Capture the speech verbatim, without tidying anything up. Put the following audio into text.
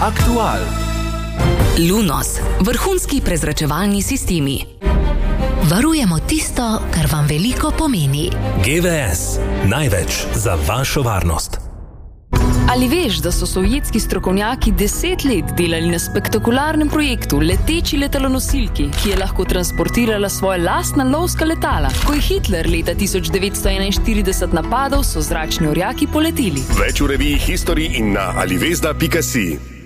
Aktual. Lunos, vrhunski prezračevalni sistemi. Varujemo tisto, kar vam veliko pomeni. G V S, največ za vašo varnost. Ali veš, da so sovjetski strokovnjaki deset let delali na spektakularnem projektu leteči letalonosilki, ki je lahko transportirala svoje lastna lovska letala? Ko je Hitler leta tisoč devetsto enainštirideset napadal, so zračni orjaki poleteli. Več v reviji History in na alivezda pika si.